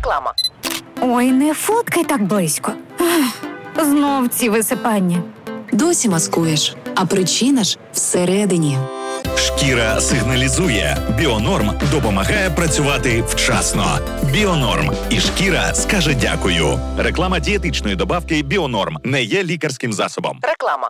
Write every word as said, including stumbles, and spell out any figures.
Реклама. Ой, не фоткай так близько. Ах, знов ці висипання. Досі маскуєш, а причина ж всередині. Шкіра сигналізує. Біонорм допомагає працювати вчасно. Біонорм. І шкіра скаже дякую. Реклама дієтичної добавки Біонорм не є лікарським засобом. Реклама.